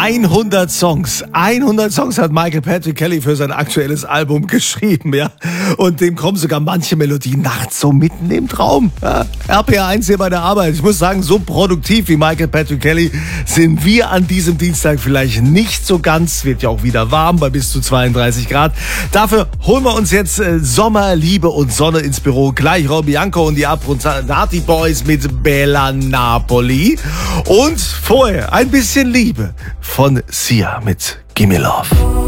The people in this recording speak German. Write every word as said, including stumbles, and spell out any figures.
hundert Songs. hundert Songs hat Michael Patrick Kelly für sein aktuelles Album geschrieben, ja. Und dem kommen sogar manche Melodien nachts so mitten im Traum. Ja. R P R eins hier bei der Arbeit. Ich muss sagen, so produktiv wie Michael Patrick Kelly sind wir an diesem Dienstag vielleicht nicht so ganz. Wird ja auch wieder warm bei bis zu zweiunddreißig Grad. Dafür holen wir uns jetzt äh, Sommer, Liebe und Sonne ins Büro. Gleich Rob Bianco und die Abruzzati Boys mit Bella Napoli. Und vorher ein bisschen Liebe von Sia mit Gimme Love.